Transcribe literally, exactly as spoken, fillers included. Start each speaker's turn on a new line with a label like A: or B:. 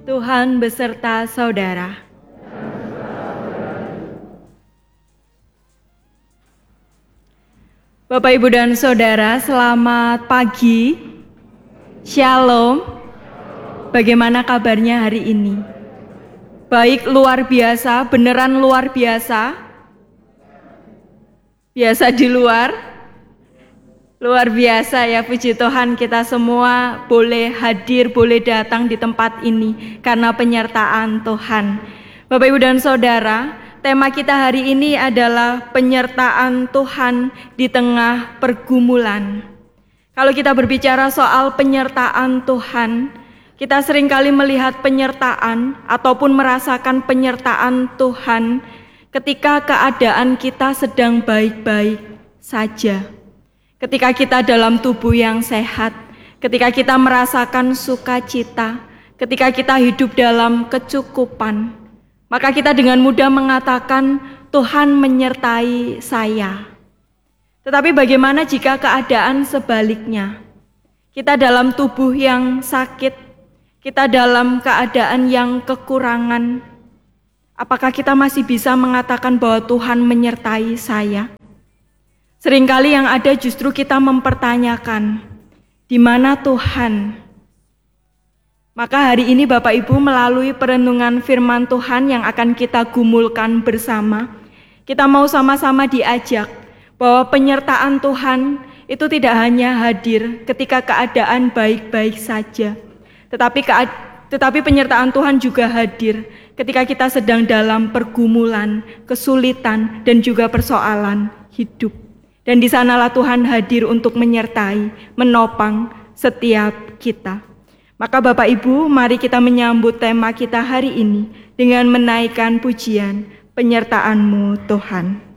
A: Tuhan beserta saudara. Bapak, Ibu, dan Saudara, selamat pagi. Shalom. Bagaimana kabarnya hari ini? Baik, luar biasa, beneran luar biasa. Biasa di luar. Luar biasa ya, puji Tuhan, kita semua boleh hadir, boleh datang di tempat ini karena penyertaan Tuhan. Bapak, Ibu, dan Saudara, tema kita hari ini adalah penyertaan Tuhan di tengah pergumulan. Kalau kita berbicara soal penyertaan Tuhan, kita seringkali melihat penyertaan ataupun merasakan penyertaan Tuhan ketika keadaan kita sedang baik-baik saja. Ketika kita dalam tubuh yang sehat, ketika kita merasakan sukacita, ketika kita hidup dalam kecukupan, maka kita dengan mudah mengatakan, Tuhan menyertai saya. Tetapi bagaimana jika keadaan sebaliknya? Kita dalam tubuh yang sakit, kita dalam keadaan yang kekurangan, apakah kita masih bisa mengatakan bahwa Tuhan menyertai saya? Seringkali yang ada justru kita mempertanyakan, di mana Tuhan? Maka hari ini Bapak Ibu melalui perenungan firman Tuhan yang akan kita gumulkan bersama, kita mau sama-sama diajak bahwa penyertaan Tuhan itu tidak hanya hadir ketika keadaan baik-baik saja, tetapi tetapi penyertaan Tuhan juga hadir ketika kita sedang dalam pergumulan, kesulitan, dan juga persoalan hidup. Dan di sanalah Tuhan hadir untuk menyertai, menopang setiap kita. Maka Bapak Ibu, mari kita menyambut tema kita hari ini dengan menaikkan pujian, penyertaan-Mu Tuhan.